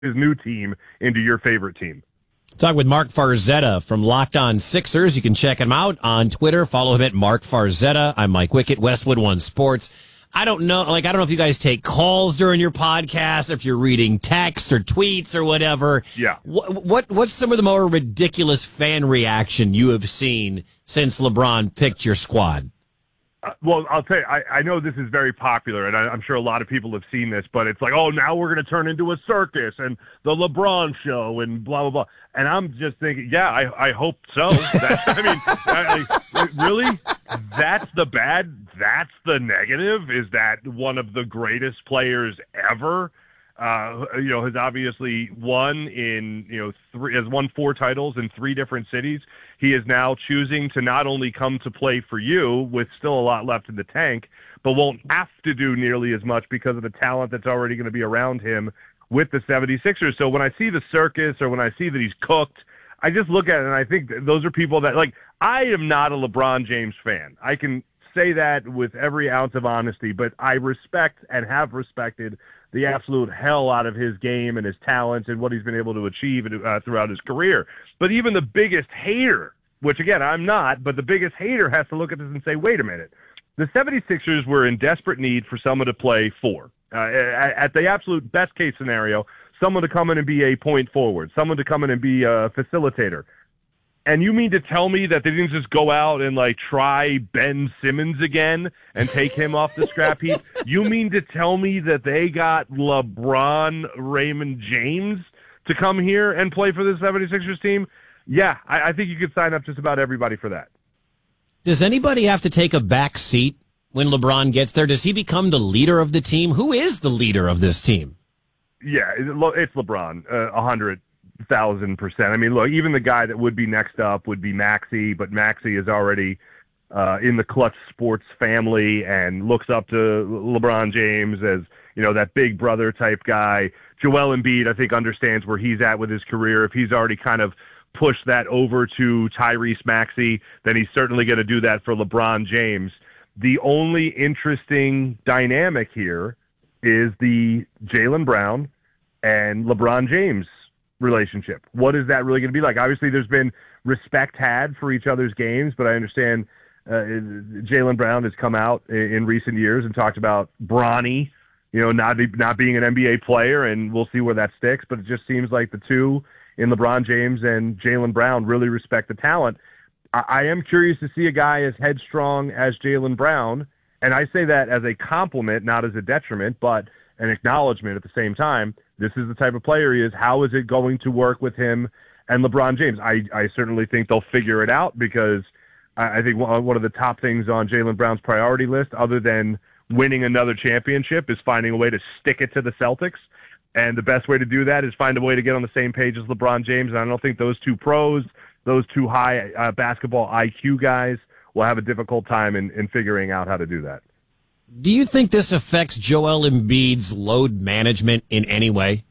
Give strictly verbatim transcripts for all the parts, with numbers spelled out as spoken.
his new team into your favorite team. Talk with Mark Farzetta from Locked On Sixers. You can check him out on Twitter. Follow him at Mark Farzetta. I'm Mike Wickett, Westwood One Sports. I don't know, like, I don't know if you guys take calls during your podcast, if you're reading text or tweets or whatever. Yeah. What, what what's some of the more ridiculous fan reaction you have seen since LeBron picked your squad? Uh, well, I'll tell you, I, I know this is very popular, and I, I'm sure a lot of people have seen this, but it's like, oh, now we're going to turn into a circus and the LeBron show and blah, blah, blah. And I'm just thinking, yeah, I, I hope so. That, I mean, I, I, really? That's the bad? That's the negative? Is that one of the greatest players ever? Uh, you know, has obviously won in, you know, three, has won four titles in three different cities. He is now choosing to not only come to play for you with still a lot left in the tank, but won't have to do nearly as much because of the talent that's already going to be around him with the seventy-sixers. So when I see the circus or when I see that he's cooked, I just look at it and I think those are people that, like, I am not a LeBron James fan. I can say that with every ounce of honesty, but I respect and have respected the absolute hell out of his game and his talents and what he's been able to achieve uh, throughout his career. But even the biggest hater, which again, I'm not, but the biggest hater has to look at this and say, wait a minute. The seventy-sixers were in desperate need for someone to play for. Uh, at, at the absolute best case scenario, someone to come in and be a point forward, someone to come in and be a facilitator. And you mean to tell me that they didn't just go out and, like, try Ben Simmons again and take him off the scrap heap? You mean to tell me that they got LeBron Raymond James to come here and play for the seventy-sixers team? Yeah, I, I think you could sign up just about everybody for that. Does anybody have to take a back seat when LeBron gets there? Does he become the leader of the team? Who is the leader of this team? Yeah, it's LeBron, a uh, hundred. thousand percent. I mean, look, even the guy that would be next up would be Maxey, but Maxey is already uh, in the Clutch Sports family and looks up to LeBron James as, you know, that big brother type guy. Joel Embiid, I think, understands where he's at with his career. If he's already kind of pushed that over to Tyrese Maxey, then he's certainly going to do that for LeBron James. The only interesting dynamic here is the Jaylen Brown and LeBron James relationship. What is that really going to be like? Obviously, there's been respect had for each other's games, but I understand uh, Jaylen Brown has come out in, in recent years and talked about Bronny, you know, not be, not being an N B A player, and we'll see where that sticks. But it just seems like the two in LeBron James and Jaylen Brown really respect the talent. I, I am curious to see a guy as headstrong as Jaylen Brown, and I say that as a compliment, not as a detriment, but an acknowledgement at the same time. This is the type of player he is. How is it going to work with him and LeBron James? I, I certainly think they'll figure it out, because I, I think one of the top things on Jaylen Brown's priority list, other than winning another championship, is finding a way to stick it to the Celtics. And the best way to do that is find a way to get on the same page as LeBron James. And I don't think those two pros, those two high uh, basketball I Q guys, will have a difficult time in, in figuring out how to do that. Do you think this affects Joel Embiid's load management in any way?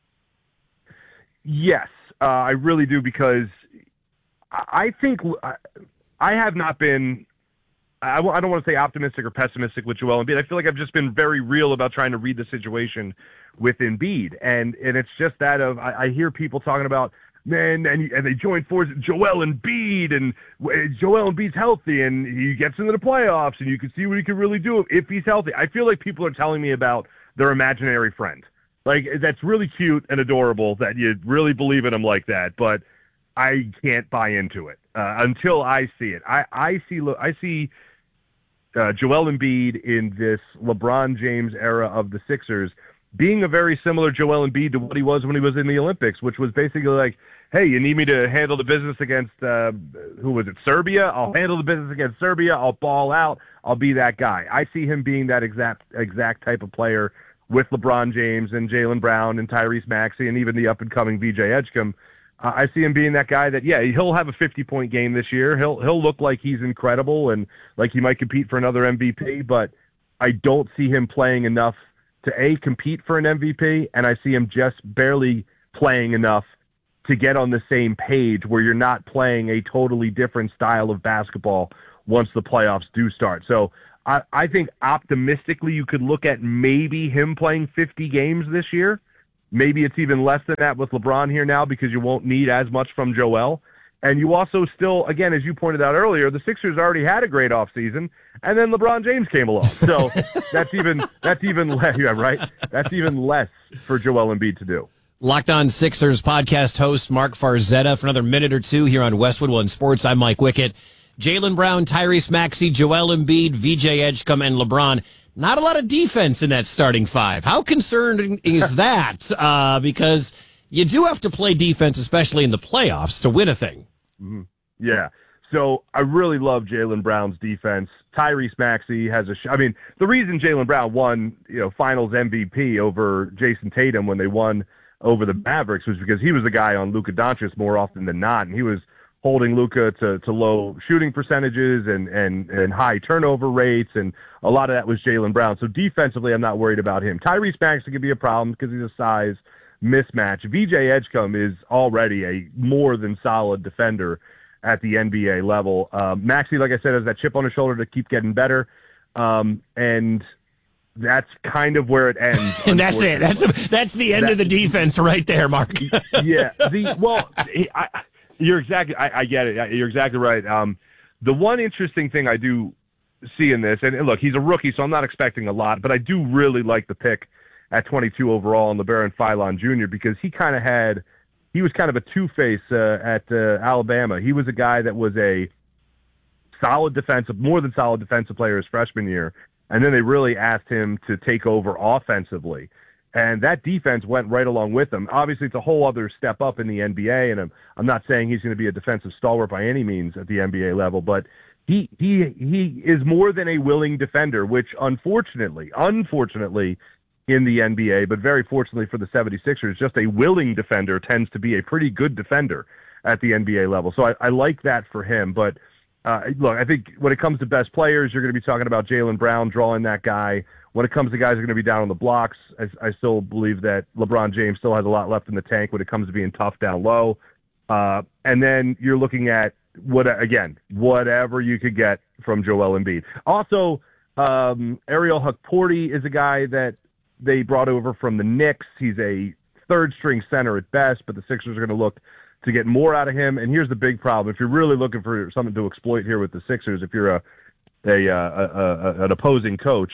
Yes, uh, I really do, because I think I have not been, I don't want to say optimistic or pessimistic with Joel Embiid. I feel like I've just been very real about trying to read the situation with Embiid. And, and it's just that of, I, I hear people talking about, man, and, and they joined forces, Joel Embiid, and Joel Embiid's healthy, and he gets into the playoffs, and you can see what he can really do if he's healthy. I feel like people are telling me about their imaginary friend. Like, that's really cute and adorable that you really believe in him like that, but I can't buy into it uh, until I see it. I, I see I see uh, Joel Embiid in this LeBron James era of the Sixers being a very similar Joel Embiid to what he was when he was in the Olympics, which was basically like, hey, you need me to handle the business against, uh, who was it, Serbia? I'll handle the business against Serbia. I'll ball out. I'll be that guy. I see him being that exact exact type of player with LeBron James and Jaylen Brown and Tyrese Maxey and even the up-and-coming V J Edgecombe. Uh, I see him being that guy that, yeah, he'll have a fifty-point game this year. He'll he'll look like he's incredible and like he might compete for another M V P, but I don't see him playing enough to, A, compete for an M V P, and I see him just barely playing enough to get on the same page where you're not playing a totally different style of basketball once the playoffs do start. So I, I think optimistically you could look at maybe him playing fifty games this year, Maybe it's even less than that with LeBron here now because you won't need as much from Joel. And you also still, again, as you pointed out earlier, the Sixers already had a great offseason, and then LeBron James came along. So that's even that's even less. Yeah, right. That's even less for Joel Embiid to do. Locked On Sixers podcast host Mark Farzetta for another minute or two here on Westwood One Sports. I'm Mike Wickett. Jaylen Brown, Tyrese Maxey, Joel Embiid, V J Edgecombe, and LeBron. Not a lot of defense in that starting five. How concerning is that? Uh, because you do have to play defense, especially in the playoffs, to win a thing. Mm-hmm. Yeah. So I really love Jaylen Brown's defense. Tyrese Maxey has a sh- I mean, the reason Jaylen Brown won, you know, finals M V P over Jason Tatum when they won over the Mavericks was because he was the guy on Luka Doncic more often than not, and he was holding Luka to, to low shooting percentages and, and, and high turnover rates, and a lot of that was Jaylen Brown. So defensively, I'm not worried about him. Tyrese Maxey could be a problem because he's a size mismatch. V J Edgecombe is already a more than solid defender at the N B A level. Uh, Maxey, like I said, has that chip on his shoulder to keep getting better, um, and that's kind of where it ends. And that's it. That's that's the end that, of the defense right there, Mark. yeah. The well, I, you're exactly. I, I get it. You're exactly right. Um, the one interesting thing I do see in this, and look, he's a rookie, so I'm not expecting a lot, but I do really like the pick at twenty-two overall on LeBaron Philon Junior because he kind of had, he was kind of a two-face uh, at uh, Alabama. He was a guy that was a solid defensive, more than solid defensive player his freshman year, and then they really asked him to take over offensively. And that defense went right along with him. Obviously, it's a whole other step up in the N B A, and I'm, I'm not saying he's going to be a defensive stalwart by any means at the N B A level, but he he he is more than a willing defender, which unfortunately, unfortunately, in the N B A, but very fortunately for the seventy-sixers, just a willing defender tends to be a pretty good defender at the N B A level. So I, I like that for him. But uh, look, I think when it comes to best players, you're going to be talking about Jaylen Brown drawing that guy. When it comes to guys who are going to be down on the blocks, I, I still believe that LeBron James still has a lot left in the tank when it comes to being tough down low. Uh, and then you're looking at, what again, whatever you could get from Joel Embiid. Also, um, Ariel Hukporti is a guy that they brought over from the Knicks. He's a third-string center at best, but the Sixers are going to look to get more out of him. And here's the big problem. If you're really looking for something to exploit here with the Sixers, if you're a, a, a, a, a an opposing coach,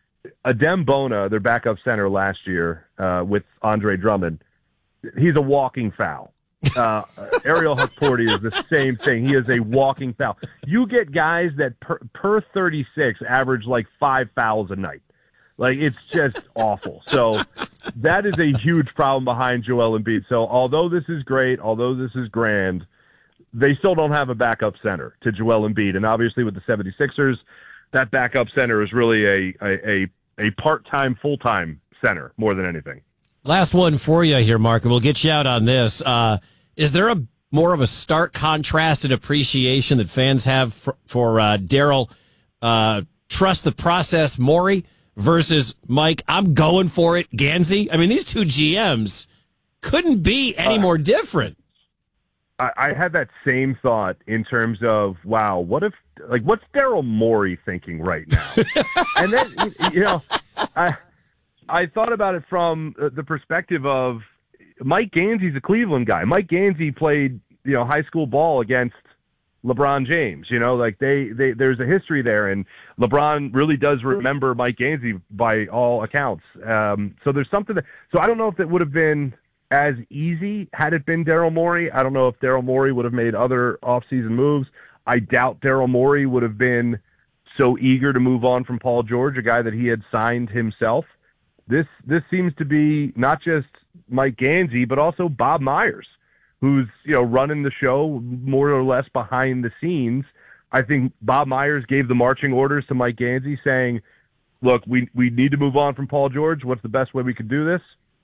Adem Bona, their backup center last year uh, with Andre Drummond, he's a walking foul. Uh, Ariel Hukporti is the same thing. He is a walking foul. You get guys that per, per thirty-six average like five fouls a night. Like, it's just awful. So that is a huge problem behind Joel Embiid. So although this is great, although this is grand, they still don't have a backup center to Joel Embiid. And obviously with the seventy-sixers, that backup center is really a a, a, a part-time, full-time center more than anything. Last one for you here, Mark, and we'll get you out on this. Uh, is there a more of a stark contrast and appreciation that fans have for, for uh, Daryl uh, trust the process Morey versus Mike, I'm going for it, Gansey? I mean, these two G Ms couldn't be any uh, more different. I, I had that same thought in terms of, wow, what if, like, what's Daryl Morey thinking right now? And then, you know, I I thought about it from the perspective of Mike Gansey's a Cleveland guy. Mike Gansey played, you know, high school ball against LeBron James. You know, like they, they there's a history there, and LeBron really does remember Mike Gansey by all accounts. Um, so there's something that, so I don't know if it would have been as easy had it been Daryl Morey. I don't know if Daryl Morey would have made other offseason moves. I doubt Daryl Morey would have been so eager to move on from Paul George, a guy that he had signed himself. This this seems to be not just Mike Gansey, but also Bob Myers, who's, you know, running the show more or less behind the scenes. I think Bob Myers gave the marching orders to Mike Gansey saying, look, we, we need to move on from Paul George. What's the best way we could do this?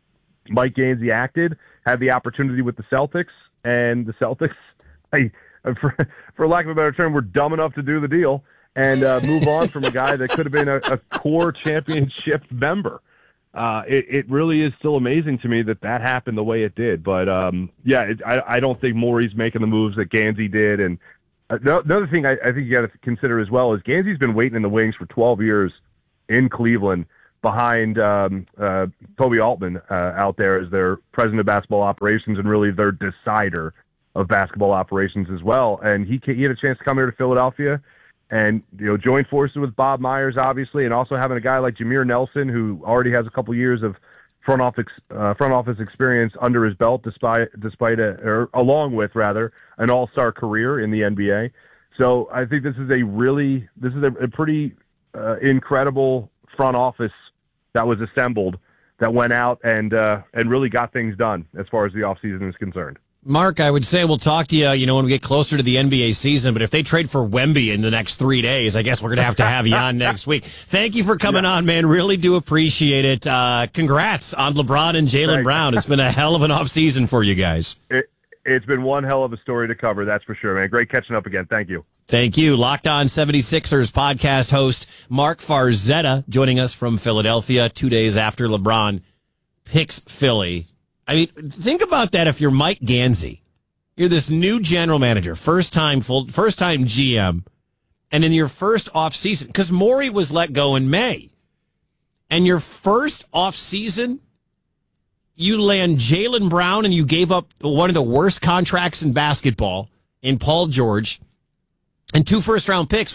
Mike Gansey acted, had the opportunity with the Celtics, and the Celtics, I, for, for lack of a better term, were dumb enough to do the deal and uh, move on from a guy that could have been a, a core championship member. Uh, it, it really is still amazing to me that that happened the way it did. But, um, yeah, it, I, I don't think Morey's making the moves that Gansey did. And uh, another thing I, I think you got to consider as well is Gansey's been waiting in the wings for twelve years in Cleveland behind um, uh, Toby Altman uh, out there as their president of basketball operations and really their decider of basketball operations as well. And he he had a chance to come here to Philadelphia and, you know, join forces with Bob Myers, obviously, and also having a guy like Jameer Nelson, who already has a couple years of front office uh, front office experience under his belt, despite despite a, or along with rather an all-star career in the N B A. So I think this is a really this is a, a pretty uh, incredible front office that was assembled that went out and uh, and really got things done as far as the offseason is concerned. Mark, I would say we'll talk to you, you know, when we get closer to the N B A season, but if they trade for Wemby in the next three days, I guess we're going to have to have you on next week. Thank you for coming yeah. on, man. Really do appreciate it. Uh, congrats on LeBron and Jaylen Brown. It's been a hell of an offseason for you guys. It, it's been one hell of a story to cover, that's for sure, man. Great catching up again. Thank you. Thank you. Locked On seventy-sixers podcast host Mark Farzetta joining us from Philadelphia two days after LeBron picks Philly. I mean, think about that if you're Mike Gansey. You're this new general manager, first time full, first time G M, and in your first offseason, because Morey was let go in May, and your first offseason, you land Jaylen Brown and you gave up one of the worst contracts in basketball in Paul George, and two first-round picks,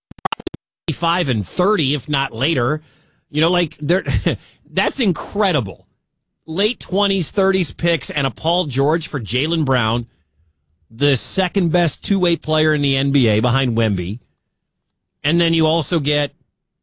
five and thirty, if not later. You know, like, they're, that's incredible. Late twenties, thirties picks, and a Paul George for Jaylen Brown, the second best two-way player in the N B A behind Wemby. And then you also get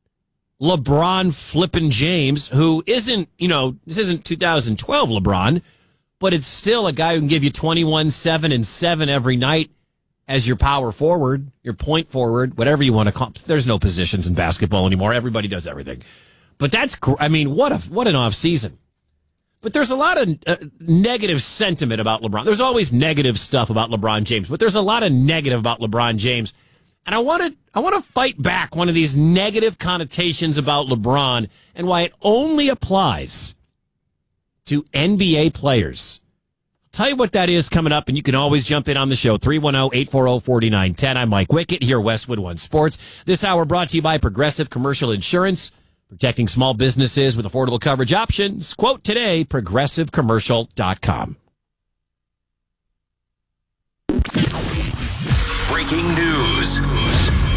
LeBron flippin' James, who isn't, you know, this isn't two thousand twelve LeBron, but it's still a guy who can give you twenty-one, seven, and seven every night as your power forward, your point forward, whatever you want to call it. There's no positions in basketball anymore. Everybody does everything. But that's, I mean, what a what an offseason. But there's a lot of uh, negative sentiment about LeBron. There's always negative stuff about LeBron James, but there's a lot of negative about LeBron James. And I want to I want to fight back one of these negative connotations about LeBron and why it only applies to N B A players. I'll tell you what that is coming up, and you can always jump in on the show, three one zero, eight four zero, four nine one zero. I'm Mike Wickett here, Westwood One Sports. This hour brought to you by Progressive Commercial Insurance. Protecting small businesses with affordable coverage options. Quote today, progressive commercial dot com. Breaking news.